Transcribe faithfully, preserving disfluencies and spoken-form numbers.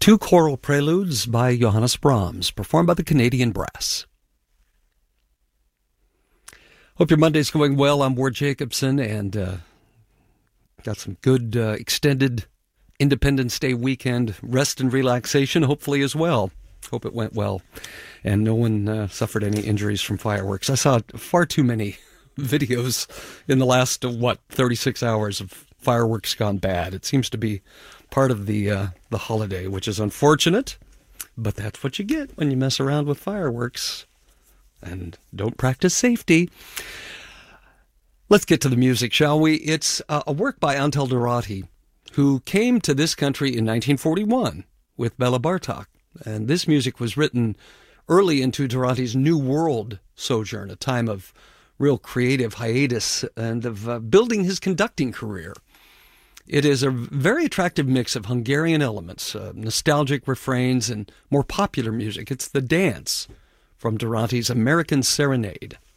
Two choral preludes by Johannes Brahms, performed by the Canadian Brass. Hope your Monday's going well. I'm Ward Jacobson, and uh, got some good uh, extended Independence Day weekend rest and relaxation, hopefully as well. Hope it went well, and no one uh, suffered any injuries from fireworks. I saw far too many videos in the last, uh, what, thirty-six hours of fireworks gone bad. It seems to be part of the uh, the holiday, which is unfortunate, but that's what you get when you mess around with fireworks and don't practice safety. Let's get to the music, shall we? It's uh, a work by Antal Doráty, who came to this country in nineteen forty-one with Bela Bartok, and this music was written early into Doráty's New World sojourn, a time of real creative hiatus and of uh, building his conducting career. It is a very attractive mix of Hungarian elements, uh, nostalgic refrains, and more popular music. It's the dance from Doráty's American Serenade.